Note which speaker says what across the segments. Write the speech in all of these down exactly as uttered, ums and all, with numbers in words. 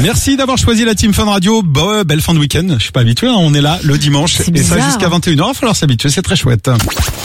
Speaker 1: Merci d'avoir choisi la Team Fun Radio. Bah, belle fin de week-end. Je suis pas habitué, hein. On est là le dimanche.
Speaker 2: C'est
Speaker 1: et
Speaker 2: bizarre.
Speaker 1: ça jusqu'à vingt et une heures. Il va falloir s'habituer. C'est très chouette.
Speaker 3: Même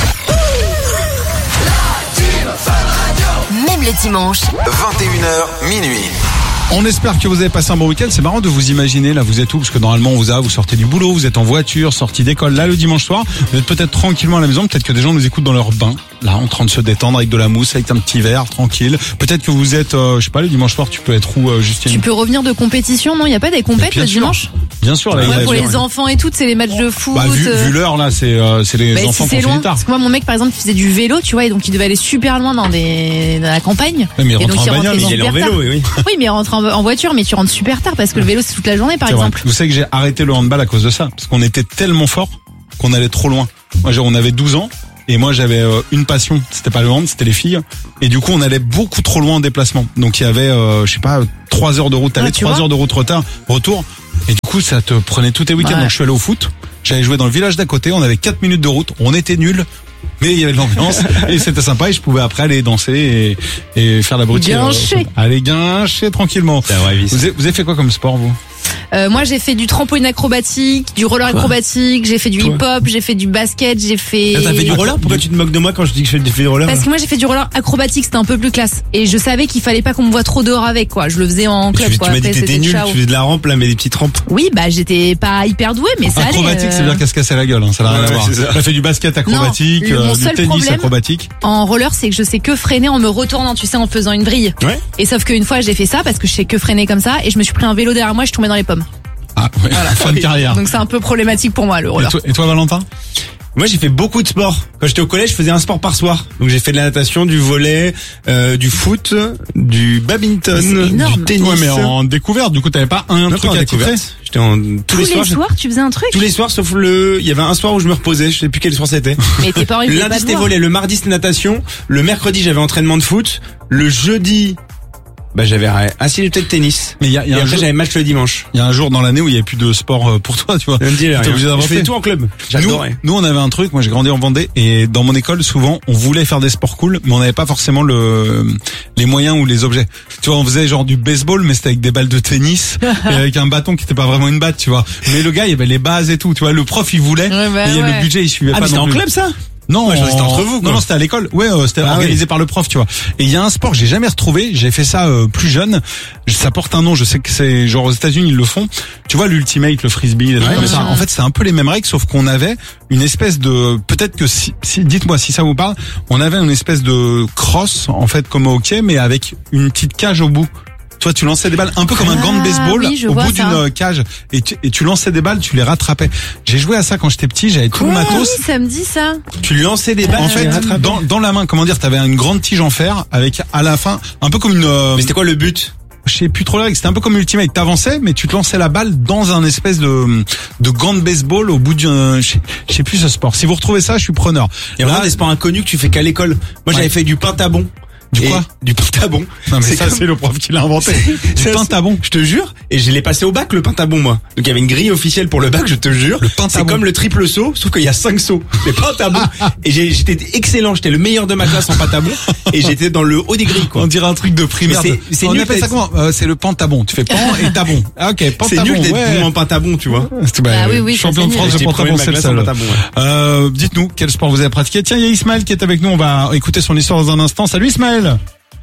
Speaker 3: le dimanche.
Speaker 4: vingt et une heures, minuit.
Speaker 1: On espère que vous avez passé un bon week-end. C'est marrant de vous imaginer, là, vous êtes où? Parce que normalement, on vous a, vous sortez du boulot, vous êtes en voiture, sortie d'école. Là, le dimanche soir, vous êtes peut-être tranquillement à la maison. Peut-être que des gens nous écoutent dans leur bain. Là, en train de se détendre avec de la mousse, avec un petit verre, tranquille. Peut-être que vous êtes, euh, je sais pas, le dimanche soir, tu peux être où, euh, Justine?
Speaker 2: Tu peux revenir de compétition, non? Il y a pas des compètes
Speaker 1: Bien
Speaker 2: le
Speaker 1: sûr.
Speaker 2: dimanche?
Speaker 1: Bien sûr, là, il y
Speaker 2: Ouais,
Speaker 1: a-
Speaker 2: pour les
Speaker 1: ouais.
Speaker 2: enfants et tout, c'est les matchs de foot.
Speaker 1: Bah, vu,
Speaker 2: euh,
Speaker 1: vu l'heure, là, c'est, euh, c'est les
Speaker 2: bah, si
Speaker 1: enfants
Speaker 2: c'est
Speaker 1: qui
Speaker 2: loin.
Speaker 1: finissent tard.
Speaker 2: Parce que moi, mon mec, par exemple, faisait du vélo, tu vois, et donc il devait aller super loin dans des, dans la campagne.
Speaker 1: Ouais, mais il
Speaker 2: et
Speaker 1: rentre
Speaker 2: donc
Speaker 1: en
Speaker 2: il
Speaker 1: bagnole,
Speaker 2: rentrait
Speaker 1: il
Speaker 5: Il est en
Speaker 2: super
Speaker 5: vélo,
Speaker 2: tard.
Speaker 5: oui, oui.
Speaker 2: Oui, mais il rentre en, en voiture, mais tu rentres super tard parce que le vélo, c'est toute la journée, par
Speaker 1: C'est vrai.
Speaker 2: exemple.
Speaker 1: Vous savez que j'ai arrêté le handball à cause de ça. Parce qu'on était tellement fort qu'on allait trop loin. Moi, genre, on avait douze ans. Et moi, j'avais euh, une passion. C'était pas le hand, c'était les filles. Et du coup, on allait beaucoup trop loin en déplacement. Donc, il y avait, euh, je sais pas, trois heures de route aller,
Speaker 2: Ah, tu
Speaker 1: trois
Speaker 2: vois.
Speaker 1: heures de route retard, retour. Et du coup, ça te prenait tous tes week-ends.
Speaker 2: Ouais.
Speaker 1: Donc, je suis allé au foot. J'allais jouer dans le village d'à côté. On avait quatre minutes de route. On était nuls. Mais il y avait de l'ambiance et c'était sympa et je pouvais après aller danser et, et faire la brutille.
Speaker 2: Guincher.
Speaker 1: Allez, guincher tranquillement.
Speaker 5: C'est la vraie vie, ça.
Speaker 1: Vous avez, vous avez fait quoi comme sport, vous?
Speaker 2: Euh, moi, j'ai fait du trampoline acrobatique, du roller
Speaker 5: Quoi
Speaker 2: acrobatique, j'ai fait du
Speaker 5: Toi
Speaker 2: hip-hop, j'ai fait du basket, j'ai fait...
Speaker 5: T'as fait du roller? Pourquoi tu te moques de moi quand je dis que je fais du roller?
Speaker 2: Parce que moi j'ai fait du roller acrobatique, c'était un peu plus classe. Et je savais qu'il fallait pas qu'on me voit trop dehors avec, quoi. Je le faisais en
Speaker 5: Tu,
Speaker 2: club,
Speaker 5: tu
Speaker 2: quoi.
Speaker 5: m'as dit
Speaker 2: Après,
Speaker 5: que t'étais
Speaker 2: c'était
Speaker 5: nul,
Speaker 2: ciao.
Speaker 5: tu faisais de la rampe là, mais des petites rampes.
Speaker 2: Oui, bah j'étais pas hyper douée, mais ça allait.
Speaker 1: Acrobatique,
Speaker 2: euh,
Speaker 1: c'est bien qu'à se casser la gueule, hein, ça n'a rien
Speaker 5: Ouais,
Speaker 1: à voir.
Speaker 5: c'est ça.
Speaker 1: T'as fait du basket acrobatique,
Speaker 2: Non, le-
Speaker 1: euh,
Speaker 2: mon
Speaker 1: du
Speaker 2: seul
Speaker 1: tennis
Speaker 2: problème-
Speaker 1: acrobatique.
Speaker 2: En roller, c'est que je sais que freiner en me retournant, tu sais, en faisant une vrille.
Speaker 5: Ouais.
Speaker 2: Et sauf qu'une fois j'ai fait ça parce que je sais que freiner comme ça et je me suis pris un vélo derrière moi, je tombais dans les pommes.
Speaker 1: Ah, ouais, fin de carrière.
Speaker 2: Donc c'est un peu problématique pour moi le
Speaker 1: Et
Speaker 2: roller.
Speaker 1: toi, et toi, Valentin?
Speaker 5: Moi, j'ai fait beaucoup de sport. Quand j'étais au collège, je faisais un sport par soir. Donc j'ai fait de la natation, du volley, euh, du foot, du badminton,
Speaker 2: C'est énorme.
Speaker 5: du tennis.
Speaker 1: Ouais, mais en découverte, du coup, t'avais pas un
Speaker 5: Non,
Speaker 1: truc
Speaker 5: pas en
Speaker 1: à titrer?
Speaker 5: découverte. J'étais en tous,
Speaker 2: Tous
Speaker 5: les
Speaker 2: les
Speaker 5: soirs. je-
Speaker 2: soirs, tu faisais un truc.
Speaker 5: Tous les soirs, sauf le. Il y avait un soir où je me reposais. Je sais plus quel soir c'était.
Speaker 2: Mais tes parents ils
Speaker 5: Le
Speaker 2: voulaient
Speaker 5: lundi
Speaker 2: pas te
Speaker 5: c'était
Speaker 2: voir.
Speaker 5: volley, le mardi c'était natation, le mercredi j'avais entraînement de foot, le jeudi bah j'avais ah si peut-être tennis.
Speaker 1: Mais il y a, il y
Speaker 5: Et
Speaker 1: a un
Speaker 5: après
Speaker 1: jour,
Speaker 5: j'avais match le dimanche.
Speaker 1: il y a un jour dans l'année où il y avait plus de sport euh, pour toi, tu vois.
Speaker 5: Je me dis,
Speaker 1: T'es
Speaker 5: rien.
Speaker 1: obligé
Speaker 5: Je
Speaker 1: d'inventer.
Speaker 5: faisais tout en club. J'adorais.
Speaker 1: Nous, nous, on avait un truc. Moi, j'ai grandi en Vendée et dans mon école, souvent, on voulait faire des sports cool, mais on n'avait pas forcément le les moyens ou les objets. Tu vois, on faisait genre du baseball, mais c'était avec des balles de tennis et avec un bâton qui était pas vraiment une batte, tu vois. Mais le gars, il y avait les bases et tout. Tu vois, le prof, il voulait,
Speaker 2: Ouais, bah,
Speaker 1: et
Speaker 2: ouais.
Speaker 1: le budget, il suivait
Speaker 5: Ah
Speaker 1: pas
Speaker 5: mais c'était
Speaker 1: non
Speaker 5: en
Speaker 1: plus.
Speaker 5: club ça?
Speaker 1: Non,
Speaker 5: Ouais, je crois que c'était entre vous, quoi.
Speaker 1: Non, non, c'était à l'école. Ouais, euh, c'était
Speaker 5: Ah,
Speaker 1: organisé par le prof, tu vois. Et il y a un sport que j'ai jamais retrouvé. J'ai fait ça euh, plus jeune. Ça porte un nom. Je sais que c'est genre aux États-Unis ils le font. Tu vois l'ultimate, le frisbee, les trucs
Speaker 5: Ouais,
Speaker 1: comme
Speaker 5: ouais.
Speaker 1: ça. En fait, c'est un peu les mêmes règles, sauf qu'on avait une espèce de. Peut-être que si, si dites-moi si ça vous parle. On avait une espèce de crosse, en fait, comme au hockey, mais avec une petite cage au bout. Toi, tu lançais des balles un peu comme un
Speaker 2: Ah,
Speaker 1: gant de baseball
Speaker 2: oui, je
Speaker 1: au
Speaker 2: vois
Speaker 1: bout
Speaker 2: ça.
Speaker 1: d'une euh, cage et tu, et tu lançais des balles, tu les rattrapais. J'ai joué à ça quand j'étais petit, j'avais tout le
Speaker 2: Ah
Speaker 1: matos.
Speaker 2: oui, ça me dit ça.
Speaker 5: Tu lançais des balles.
Speaker 1: En
Speaker 5: tu les
Speaker 1: fait,
Speaker 5: rattrapais.
Speaker 1: dans, dans la main, comment dire, t'avais une grande tige en fer avec à la fin un peu comme une. euh,
Speaker 5: Mais c'était quoi le but?
Speaker 1: je sais plus trop la règle. C'était un peu comme Ultimate. T'avançais, mais tu te lançais la balle dans un espèce de de gant de baseball au bout d'un. Je sais- je sais plus ce sport. Si vous retrouvez ça, je suis preneur.
Speaker 5: Il y a
Speaker 1: Là,
Speaker 5: vraiment des sports inconnus que tu fais qu'à l'école. Moi
Speaker 1: Ouais.
Speaker 5: j'avais fait du pentabon.
Speaker 1: Du
Speaker 5: Et-
Speaker 1: quoi?
Speaker 5: Du pentabon.
Speaker 1: Non mais
Speaker 5: C'est
Speaker 1: ça
Speaker 5: comme-
Speaker 1: c'est le prof qui l'a inventé.
Speaker 5: C'est
Speaker 1: Du pentabon.
Speaker 5: Je te jure. Et je l'ai passé au bac le pentabon moi. Donc il y avait une grille officielle pour le bac, je te jure.
Speaker 1: Le
Speaker 5: C'est
Speaker 1: pentabon.
Speaker 5: comme le triple saut, sauf qu'il y a cinq sauts. C'est pentabon. Et j'ai- j'étais excellent, j'étais le meilleur de ma classe en pentabon. Et j'étais dans le haut des grilles quoi.
Speaker 1: On dirait un truc de primaire.
Speaker 5: Mais c'est- c'est
Speaker 1: On
Speaker 5: nul,
Speaker 1: appelle ça
Speaker 5: t'as-
Speaker 1: comment? Euh, C'est le pentabon. Tu fais pan et tabon. Ah ok,
Speaker 5: C'est
Speaker 1: pentabon.
Speaker 5: nul d'être
Speaker 1: ouais.
Speaker 5: bon en pentabon, tu vois.
Speaker 1: C'est- bah,
Speaker 2: Ah oui, oui, ça,
Speaker 1: champion
Speaker 2: c'est
Speaker 1: de France
Speaker 2: nul.
Speaker 1: de
Speaker 5: J'étais premier
Speaker 1: pentabon,
Speaker 5: de ma
Speaker 1: c'est le
Speaker 5: classe en
Speaker 1: seul.
Speaker 5: pentabon, ouais.
Speaker 1: Euh, dites-nous quel sport vous avez pratiqué. Tiens, il y a Ismaël qui est avec nous. On va écouter son histoire dans un instant. Salut Ismaël.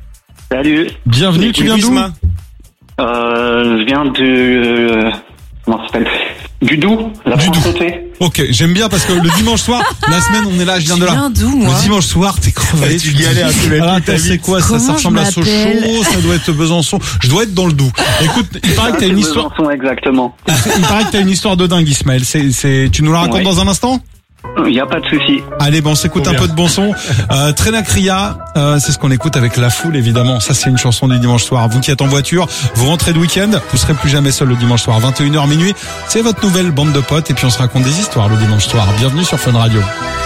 Speaker 6: Salut,
Speaker 1: Bienvenue. Tu viens d'où?
Speaker 5: Isma.
Speaker 6: euh, je viens de... Euh, comment ça s'appelle Du Doubs, la
Speaker 1: Du Doubs.
Speaker 6: Franche-Comté.
Speaker 1: Ok, j'aime bien parce que le dimanche soir, la semaine on est là, je viens
Speaker 2: Tu
Speaker 1: de là.
Speaker 2: viens d'où, moi?
Speaker 1: Le dimanche soir, t'es crevé.
Speaker 5: Ouais, tu galères, tu vas
Speaker 1: Ah,
Speaker 5: toute ta
Speaker 1: t'as- c'est
Speaker 5: vie.
Speaker 1: quoi ça?
Speaker 2: Comment
Speaker 1: Ça
Speaker 2: je
Speaker 1: ressemble à
Speaker 2: m'appelle
Speaker 1: Sochaux, ça doit être Besançon. Je dois être dans le Doubs. Écoute, il paraît que t'as une
Speaker 6: C'est
Speaker 1: histoire.
Speaker 6: Besançon, exactement.
Speaker 1: Il paraît que t'as une histoire de dingue, Ismaël. C'est, c'est, tu nous la racontes
Speaker 6: Ouais.
Speaker 1: dans un instant?
Speaker 6: Il n'y a pas de souci.
Speaker 1: Allez, bon, on s'écoute
Speaker 5: Trop
Speaker 1: un
Speaker 5: bien.
Speaker 1: peu de bon son. Euh, Trenacria, euh, c'est ce qu'on écoute avec La Foule, évidemment. Ça, c'est une chanson du dimanche soir. Vous qui êtes en voiture, vous rentrez de week-end, vous serez plus jamais seul le dimanche soir. vingt et une heures minuit, c'est votre nouvelle bande de potes et puis on se raconte des histoires le dimanche soir. Bienvenue sur Fun Radio.